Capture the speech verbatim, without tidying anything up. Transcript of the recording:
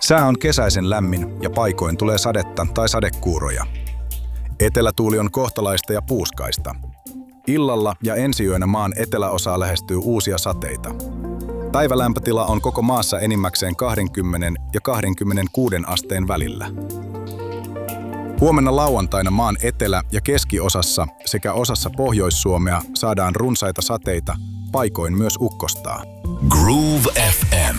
Sää on kesäisen lämmin ja paikoin tulee sadetta tai sadekuuroja. Etelätuuli on kohtalaista ja puuskaista. Illalla ja ensiyönä maan eteläosaa lähestyy uusia sateita. Päivälämpötila on koko maassa enimmäkseen kaksikymmentä ja kaksikymmentäkuusi asteen välillä. Huomenna lauantaina maan etelä- ja keskiosassa sekä osassa Pohjois-Suomea saadaan runsaita sateita, paikoin myös ukkostaa. Groove F M.